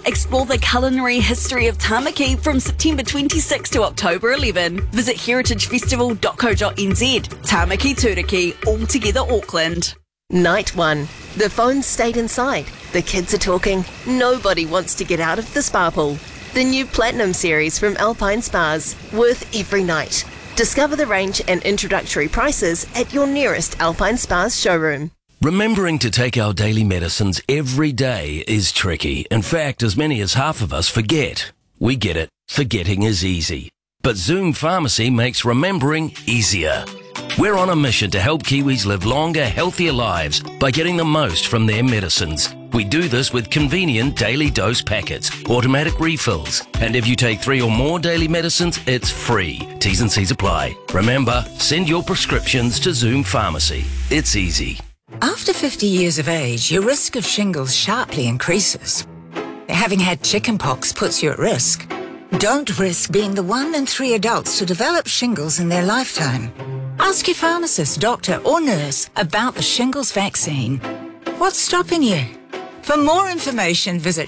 Explore the culinary history of Tamaki from September 26 to October 11. Visit heritagefestival.co.nz. Tamaki Turiki, all together Auckland. Night 1. The phones stayed inside. The kids are talking. Nobody wants to get out of the spa pool. The new Platinum series from Alpine Spas. Worth every night. Discover the range and introductory prices at your nearest Alpine Spas showroom. Remembering to take our daily medicines every day is tricky. In fact, as many as half of us forget. We get it. Forgetting is easy. But Zoom Pharmacy makes remembering easier. We're on a mission to help Kiwis live longer, healthier lives by getting the most from their medicines. We do this with convenient daily dose packets, automatic refills, and if you take 3 or more daily medicines, it's free. T's and C's apply. Remember, send your prescriptions to Zoom Pharmacy. It's easy. After 50 years of age, your risk of shingles sharply increases. Having had chickenpox puts you at risk. Don't risk being the 1 in 3 adults to develop shingles in their lifetime. Ask your pharmacist, doctor or nurse about the shingles vaccine. What's stopping you? For more information, visit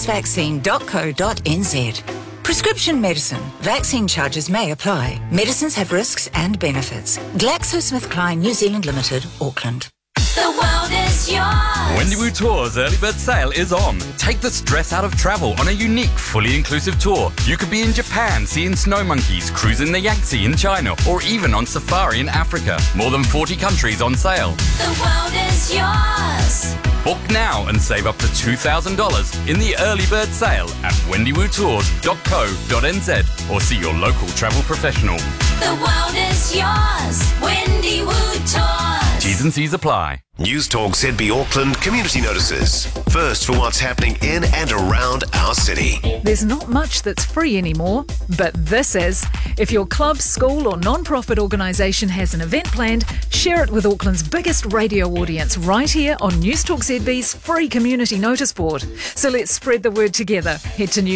shinglesvaccine.co.nz. Prescription medicine. Vaccine charges may apply. Medicines have risks and benefits. GlaxoSmithKline New Zealand Limited, Auckland. The world is yours. Wendy Tours early bird sale is on. Take the stress out of travel on a unique, fully inclusive tour. You could be in Japan seeing snow monkeys, cruising the Yangtze in China, or even on safari in Africa. More than 40 countries on sale. The world is yours. Book now and save up to $2,000 in the early bird sale at wendywoodtours.co.nz or see your local travel professional. The world is yours. Wendy Wood Tours. T's and C's apply. News Talk ZB Auckland community notices. First for what's happening in and around our city. There's not much that's free anymore, but this is. If your club, school or non-profit organisation has an event planned, share it with Auckland's biggest radio audience right here on News Talk ZB's free community notice board. So let's spread the word together. Head to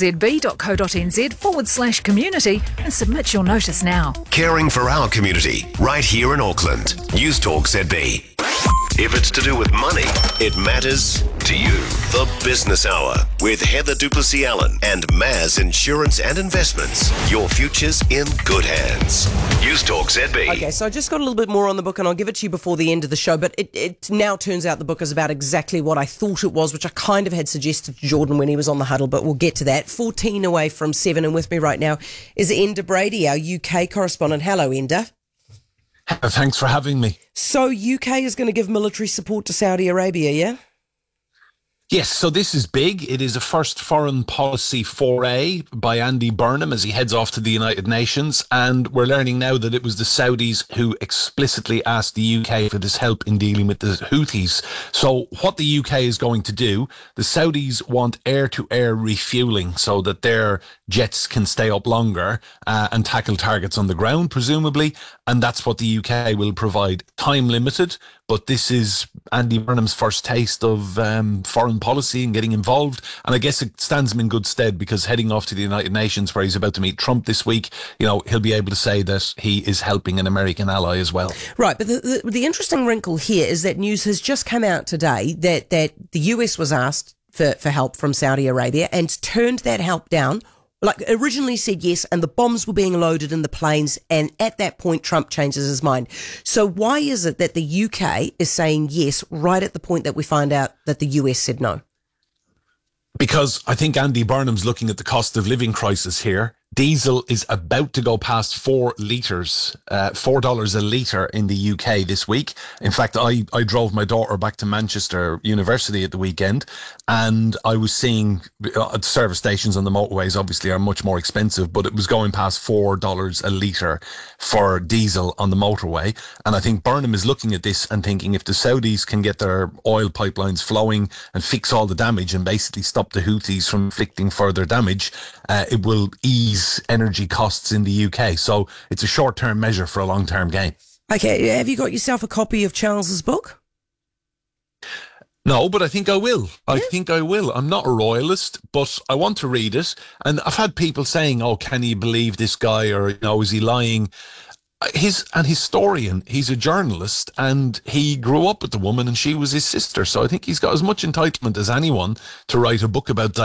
newstalkzb.co.nz/community and submit your notice now. Caring for our community right here in Auckland. News Talk ZB. If it's to do with money, it matters to you. The Business Hour with Heather Duplessis-Allen and Maz Insurance and Investments. Your future's in good hands. News Talk ZB. Okay, so I just got a little bit more on the book and I'll give it to you before the end of the show, but it now turns out the book is about exactly what I thought it was, which I kind of had suggested to Jordan when he was on the huddle, but we'll get to that. 14 away from 7, and with me right now is Enda Brady, our UK correspondent. Hello, Enda. Thanks for having me. So UK is going to give military support to Saudi Arabia, yeah? Yes, so this is big. It is a first foreign policy foray by Andy Burnham as he heads off to the United Nations. And we're learning now that it was the Saudis who explicitly asked the UK for this help in dealing with the Houthis. So what the UK is going to do, the Saudis want air-to-air refueling so that their jets can stay up longer and tackle targets on the ground, presumably. And that's what the UK will provide. Time limited, but this is Andy Burnham's first taste of foreign policy and getting involved. And I guess it stands him in good stead because heading off to the United Nations where he's about to meet Trump this week, you know, he'll be able to say that he is helping an American ally as well. Right, but the interesting wrinkle here is that news has just come out today that the US was asked for help from Saudi Arabia and turned that help down. Like originally said yes, and the bombs were being loaded in the planes, and at that point Trump changes his mind. So why is it that the UK is saying yes right at the point that we find out that the US said no? Because I think Andy Burnham's looking at the cost of living crisis here. Diesel is about to go past $4 a litre in the UK this week. In fact, I drove my daughter back to Manchester University at the weekend, and I was seeing service stations on the motorways obviously are much more expensive, but it was going past $4 a litre for diesel on the motorway. And I think Burnham is looking at this and thinking if the Saudis can get their oil pipelines flowing and fix all the damage and basically stop the Houthis from inflicting further damage, it will ease energy costs in the UK. So it's a short-term measure for a long-term gain. Okay, have you got yourself a copy of Charles's book? No, but I think I will. I think I will. I'm not a royalist, but I want to read it. And I've had people saying, oh, can you believe this guy? Or, you know, is he lying? He's an historian. He's a journalist, and he grew up with the woman and she was his sister. So I think he's got as much entitlement as anyone to write a book about